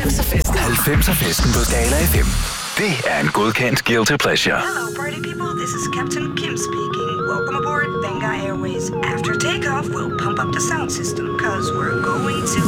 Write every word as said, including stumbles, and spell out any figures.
halvfemser-festen. halvfemser-festen på Skala F M. Det er en godkendt guilty pleasure. Hello, party people. This is Captain Kim speaking. Welcome aboard Benga Airways. After takeoff, we'll pump up the sound system, cause we're going to